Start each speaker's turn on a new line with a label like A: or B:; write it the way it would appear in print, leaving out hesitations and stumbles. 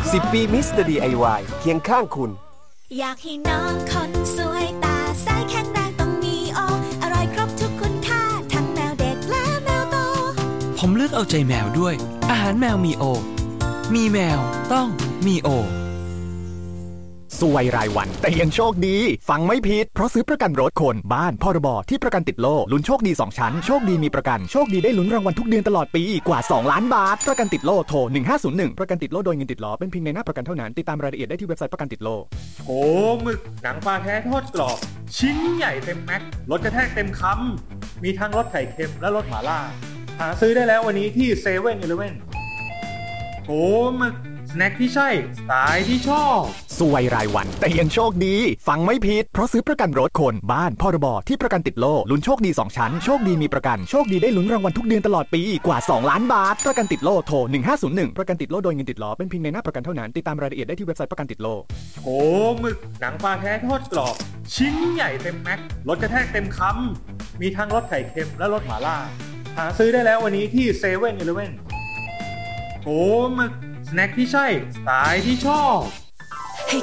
A: 10 ปีมิสเตอร์ DIY เคียงข้างคุณ
B: อยากให้น้องคนสวยตาใสแข็งแรงต้องมีโออร่อยครบทุกคุณค่าทั้งแมวเด็กและแมวโต
C: ผมเลือกเอาใจแมวด้วยอาหารแมวมีโอมีแมวต้องมีโอ
D: ซวยรายวันแต่ยังโชคดีฟังไม่ผิดเพราะซื้อประกันรถคนบ้านพรบที่ประกันติดโล่ลุ้นโชคดี2ชั้นโชคดีมีประกันโชคดีได้ลุ้นรางวัลทุกเดือนตลอดปีกว่า2ล้านบาทประกันติดโล่โทร1501ประกันติดโล่โดยเงินติดล้อเป็นเพียงในหน้าประกันเท่านั้นติดตามรายละเอียดได้ที่เว็บไซต์ประกันติดโล่
E: โอ้หมึกหนังปลาแท้ทอดกรอบชิ้นใหญ่เต็มแม็กรสกระแทกเต็มคำมีทั้งรสไข่เค็มและรสหม่าล่าหาซื้อได้แล้ววันนี้ที่เซเว่นอีเลฟเว่นโอ้หมึกสแน็คที่ใช่สไตล์ที่ชอบ
D: ซวยรายวันแต่ยังโชคดีฟังไม่ผิดเพราะซื้อประกันรถคนบ้านพรบที่ประกันติดโล่ลุ้นโชคดี2ชั้นโชคดีมีประกันโชคดีได้ลุ้นรางวัลทุกเดือนตลอดปีกว่า2ล้านบาทประกันติดโล่โทร1501ประกันติดโล่โดยเงินติดล้อเป็นเพียงในหน้าประกันเท่านั้นติดตามรายละเอียดได้ที่เว็บไซต์ประกันติดโล่
E: โอ้หมึกหนังปลาแท้ทอดกรอบชิ้นใหญ่เต็มแม็กรสกระแทกเต็มคำมีทั้งรสไข่เค็มและรสหม่าล่าหาซื้อได้แล้ววันนี้ที่เซเว่นอีเลฟเว่นโอ้หมึกสแน็คที่ใช่สไตล์ที่ชอบ